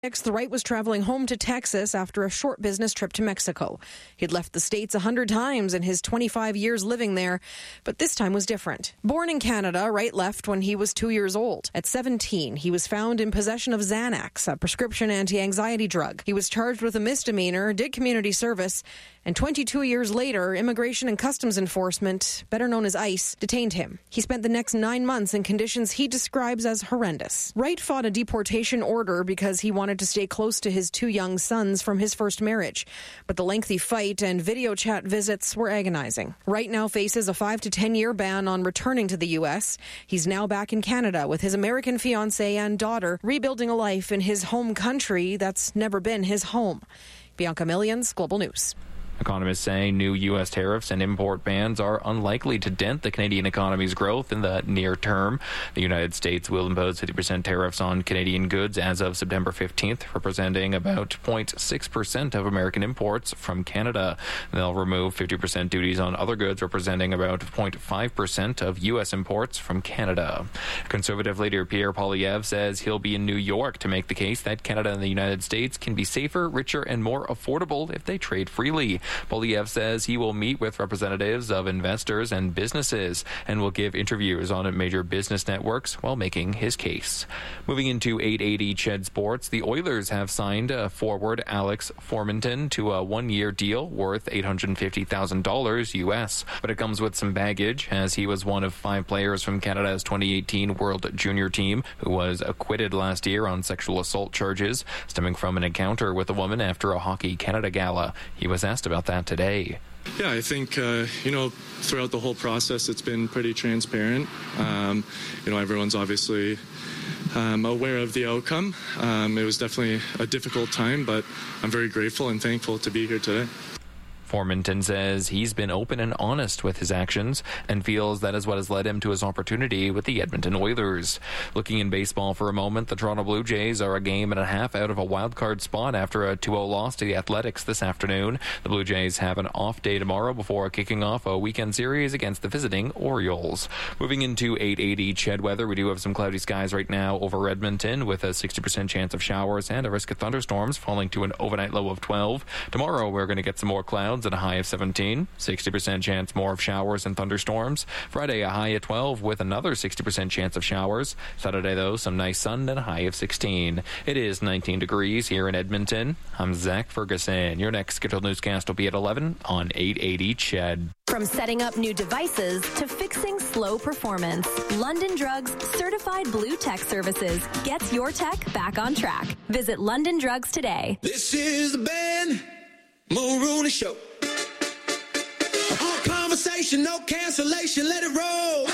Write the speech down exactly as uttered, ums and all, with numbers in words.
The Wright was traveling home to Texas after a short business trip to Mexico. He'd left the States a hundred times in his twenty-five years living there, but this time was different. Born in Canada, Wright left when he was two years old. At seventeen, he was found in possession of Xanax, a prescription anti-anxiety drug. He was charged with a misdemeanor, did community service, and twenty-two years later, Immigration and Customs Enforcement, better known as ICE, detained him. He spent the next nine months in conditions he describes as horrendous. Wright fought a deportation order because he wanted to stay close to his two young sons from his first marriage. But the lengthy fight and video chat visits were agonizing. Wright now faces a five to ten year ban on returning to the U S. He's now back in Canada with his American fiancée and daughter, rebuilding a life in his home country that's never been his home. Bianca Millions, Global News. Economists say new U S tariffs and import bans are unlikely to dent the Canadian economy's growth in the near term. The United States will impose fifty percent tariffs on Canadian goods as of September fifteenth, representing about zero point six percent of American imports from Canada. They'll remove fifty percent duties on other goods, representing about zero point five percent of U S imports from Canada. Conservative leader Pierre Poilievre says he'll be in New York to make the case that Canada and the United States can be safer, richer, and more affordable if they trade freely. Poilievre says he will meet with representatives of investors and businesses and will give interviews on major business networks while making his case. Moving into eight eighty C H E D Sports, the Oilers have signed a forward Alex Formenton to a one-year deal worth eight hundred fifty thousand dollars U S, but it comes with some baggage as he was one of five players from Canada's twenty eighteen World Junior team who was acquitted last year on sexual assault charges stemming from an encounter with a woman after a Hockey Canada gala. He was asked about that today. Yeah, I think, uh, you know, throughout the whole process, it's been pretty transparent. Um, you know, everyone's obviously um, aware of the outcome. Um, it was definitely a difficult time, but I'm very grateful and thankful to be here today. Formenton says he's been open and honest with his actions and feels that is what has led him to his opportunity with the Edmonton Oilers. Looking in baseball for a moment, the Toronto Blue Jays are a game and a half out of a wild card spot after a two oh loss to the Athletics this afternoon. The Blue Jays have an off day tomorrow before kicking off a weekend series against the visiting Orioles. Moving into eight eighty C H E D weather, we do have some cloudy skies right now over Edmonton with a sixty percent chance of showers and a risk of thunderstorms falling to an overnight low of twelve. Tomorrow we're going to get some more clouds and a high of seventeen, sixty percent chance more of showers and thunderstorms. Friday, a high of twelve with another sixty percent chance of showers. Saturday, though, some nice sun and a high of sixteen. It is nineteen degrees here in Edmonton. I'm Zach Ferguson. Your next scheduled newscast will be at eleven on eight eighty C H E D. From setting up new devices to fixing slow performance, London Drugs Certified Blue Tech Services gets your tech back on track. Visit London Drugs today. This is the Ben Mulrooney Show. Conversation, no cancellation, let it roll.